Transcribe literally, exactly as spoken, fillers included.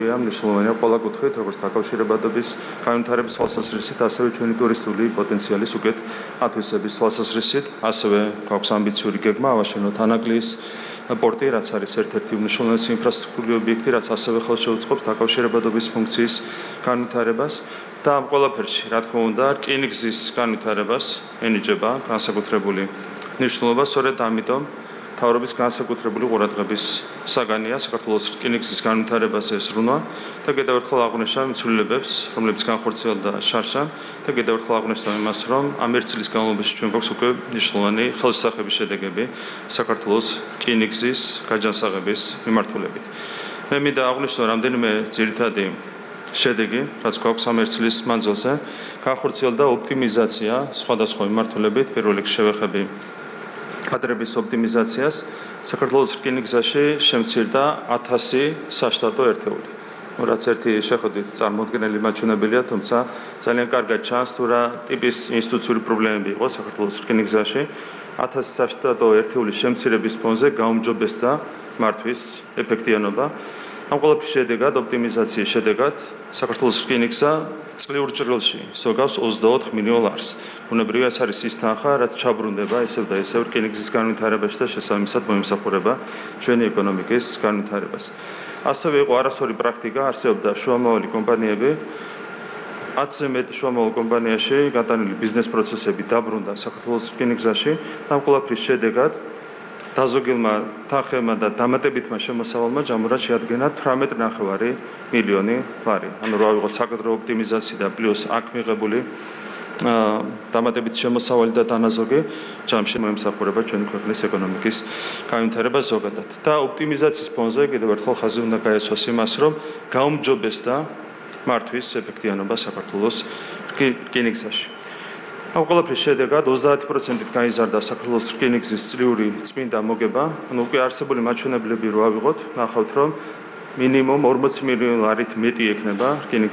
მნიშვნელოვანია ყველა კუთხით, როგორც დაკავშირებადობის განვითარების თვალსაზრისით, ასევე ჩვენი ტურისტული პოტენციალის უკეთ ათვისების თვალსაზრისით, ასევე გვაქვს ამბიციური გეგმა ავაშენოთ ანაკლიის პორტი, რაც არის ერთ-ერთი უმნიშვნელოვანესი ინფრასტრუქტურული ობიექტი, რაც ასევე ხელს შეუწყობს დაკავშირებადობის ფუნქციის განვითარებას და ამ ყველაფერში, რა თქმა უნდა, რკინიგზის განვითარებას ენიჭება განსაკუთრებული მნიშვნელობა, სწორედ ამიტომ მთავრობის განსაკუთრებული ყურადღების საგანია საქართველოს რკინიგზის განვითარებაზე ზრუნვა და კიდევ ერთხელ აღვნიშნავ იმ ცვლილებებს, რომლებიც განხორციელდა შარშან და კიდევ ერთხელ აღვნიშნავ იმას, რომ ამ ერთ წლის განმავლობაში ჩვენ გვაქვს უკვე მნიშვნელოვანი ხელშესახების შედეგები საქართველოს რკინიგზის გაჯანსაღების მიმართულებით. მე მინდა აღვნიშნო რამდენიმე ძირითადი შედეგი, რაც გვაქვს ამ ერთ წლის მანძილზე, განხორციელდა ოპტიმიზაცია სხვადასხვა მიმართულებით, პირველ რიგში შევეხები კადრების ოპტიმიზაციას. საქართველოს რკინიგზაში შემცირდა ათასი საშტატო ერთეული. რაც ერთი შეხედვით წარმოუდგენელი მაჩვენებელია, თუმცა ძალიან კარგად ჩანს თუ რა ტიპის ინსტიტუციური პრობლემები იყო საქართველოს რკინიგზაში. ათასი საშტატო ერთეულის შემცირების ფონზე გაუმჯობესდა მართვის ეფექტიანობა. ამ ყველაფრის შედეგად, ოპტიმიზაციის შედეგად, საქართველოს რკინიგზა წლიურ ჭრილში ზოგავს ოცდაოთხ მილიონ ლარს. ბუნებრივია, ეს არის ის თანხა, რაც ჩაბრუნდება ისევ და ისევ რკინიგზის განვითარებაში და შესაბამისად მოიმსახურება ჩვენი ეკონომიკის განვითარებას. ასევე იყო არასწორი პრაქტიკა, არსებობდა შუამავალი კომპანიები, ათზე მეტი შუამავალ კომპანიაში გატანილი ბიზნეს პროცესები დაბრუნდა საქართველოს რკინიგზაში და ამ ყველაფრის შედეგად დაზოგილმა თანხებმა და დამატებითმა შემოსავალმა ჯამურად შეადგენა თვრამეტი ნახევარი მილიონი ლარი. ანუ რა ვიღოთ საკადრო ოპტიმიზაცია და პლუს აქ მიღებული დამატებითი შემოსავალი და დანაზოგი ჯამში მოემსახურება ჩვენი ქვეყნის ეკონომიკის განვითარებას ზოგადად. და ოპტიმიზაციის ფონზე კიდევ ერთხელ ხაზი უნდა გაეცვას იმას, რომ გაუმჯობესდა მართვის ეფექტიანობა საქართველოს რკინიგზაში. ამ ყველაფრის შედეგად ოცდაათი პროცენტით გაიზარდა საქართველოს რკინიგზის წლიური წმინდა მოგება. ანუ უკვე არსებული მაჩვენებლები რო ავიღოთ, ნახავთ, რომ მინიმუმ ორმოცი მილიონი ლარით მეტი ექნება რკინიგზის